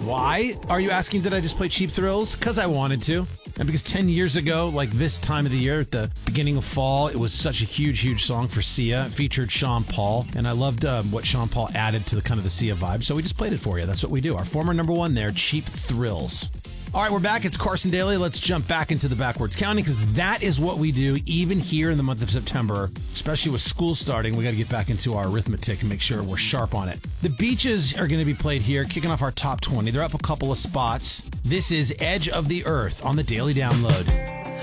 Why are you asking? Did I just play Cheap Thrills? Because I wanted to. And because 10 years ago, like this time of the year, at the beginning of fall, it was such a huge song for Sia. It featured Sean Paul, and I loved what Sean Paul added to the kind of the Sia vibe, so we just played it for you. That's what we do. Our former number one there, Cheap Thrills. All right, we're back. It's Carson Daly. Let's jump back into the backwards counting because that is what we do even here in the month of September, especially with school starting. We got to get back into our arithmetic and make sure we're sharp on it. The Beaches are going to be played here, kicking off our top 20. They're up a couple of spots. This is Edge of the Earth on the Daily Download.